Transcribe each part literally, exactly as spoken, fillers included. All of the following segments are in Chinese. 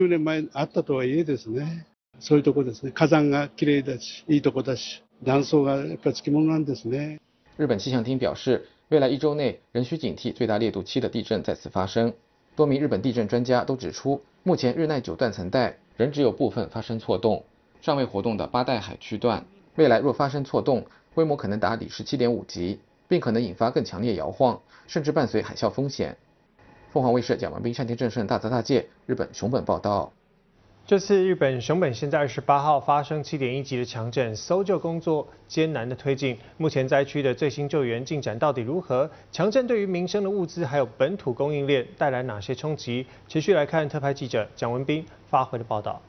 じゅうねんまえあったとはいえですね、そういうとこですね、火山が綺麗だし、いいとこだし、断層がやっぱりつきものなんですね。 日本气象厅表示，未来一周内仍需警惕最大烈度七的地震再次发生。多名日本地震专家都指出，目前日内九断层带仍只有部分发生错动，尚未活动的八代海区段，未来若发生错动，规模可能达里氏七点五级，并可能引发更强烈摇晃，甚至伴随海啸风险。凤凰卫视蒋文斌、山田正胜、大泽大介日本熊本报道。 这次日本熊本县在二十八号发生七点一级的强震，搜救工作艰难的推进。目前灾区的最新救援进展到底如何？强震对于民生的物资还有本土供应链带来哪些冲击？持续来看特派记者蒋文斌发回的报道。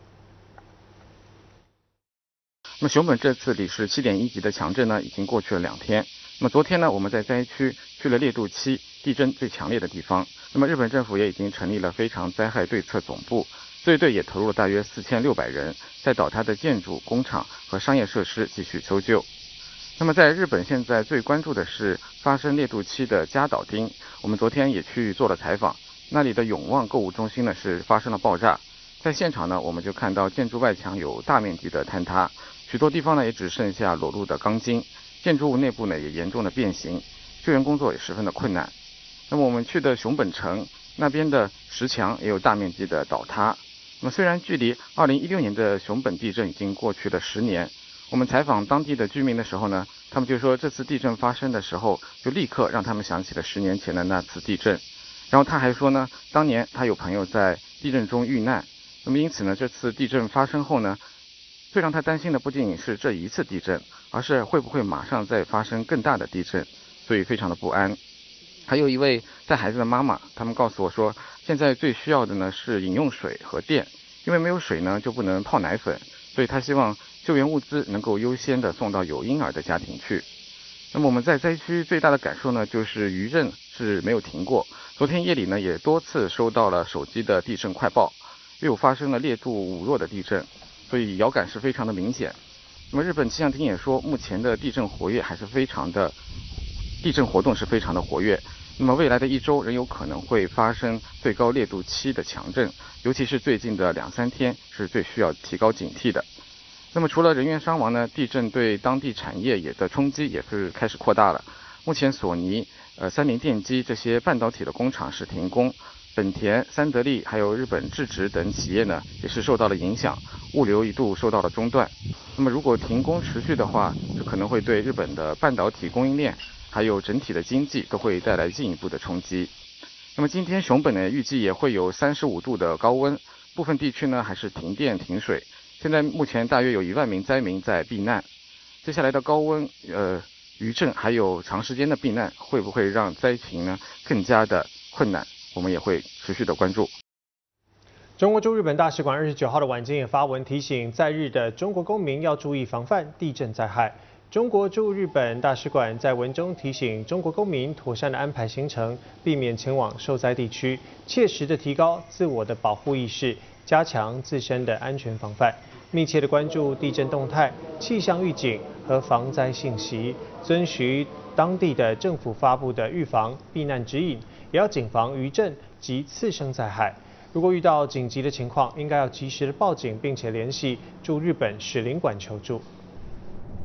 那么熊本这次里氏七点一级的强震呢，已经过去了两天。那么昨天呢，我们在灾区去了烈度七地震最强烈的地方。那么日本政府也已经成立了非常灾害对策总部。自卫队也投入了大约四千六百人，在倒塌的建筑、工厂和商业设施继续搜救。那么在日本现在最关注的是发生烈度七的加岛町，我们昨天也去做了采访，那里的永旺购物中心呢是发生了爆炸，在现场呢我们就看到建筑外墙有大面积的坍塌，许多地方呢也只剩下裸露的钢筋，建筑物内部呢也严重的变形，救援工作也十分的困难。那么我们去的熊本城那边的石墙也有大面积的倒塌。那么虽然距离二零一六年的熊本地震已经过去了十年，我们采访当地的居民的时候呢，他们就说这次地震发生的时候，就立刻让他们想起了十年前的那次地震。然后他还说呢，当年他有朋友在地震中遇难，那么因此呢，这次地震发生后呢，最让他担心的不仅仅是这一次地震，而是会不会马上再发生更大的地震，所以非常的不安。还有一位带孩子的妈妈，他们告诉我说，现在最需要的呢是饮用水和电，因为没有水呢就不能泡奶粉，所以他希望救援物资能够优先的送到有婴儿的家庭去。那么我们在灾区最大的感受呢，就是余震是没有停过。昨天夜里呢，也多次收到了手机的地震快报，又发生了烈度五弱的地震，所以摇感是非常的明显。那么日本气象厅也说，目前的地震活跃还是非常的，地震活动是非常的活跃。那么未来的一周仍有可能会发生最高烈度七的强震，尤其是最近的两三天是最需要提高警惕的。那么除了人员伤亡呢，地震对当地产业也的冲击也是开始扩大了。目前索尼、呃三菱电机这些半导体的工厂是停工，本田、三得利还有日本智直等企业呢也是受到了影响，物流一度受到了中断。那么如果停工持续的话，这可能会对日本的半导体供应链还有整体的经济都会带来进一步的冲击。那么今天熊本呢预计也会有三十五度的高温，部分地区呢还是停电停水。现在目前大约有一万名灾民在避难。接下来的高温、呃余震还有长时间的避难，会不会让灾情呢更加的困难？我们也会持续的关注。 中国驻日本大使馆二十九号的晚间也发文提醒在日的中国公民要注意防范地震灾害。中国驻日本大使馆在文中提醒中国公民妥善的安排行程，避免前往受灾地区，切实的提高自我的保护意识，加强自身的安全防范，密切的关注地震动态、气象预警和防灾信息，遵循当地的政府发布的预防避难指引，也要谨防余震及次生灾害。如果遇到紧急的情况，应该要及时的报警，并且联系驻日本使领馆求助。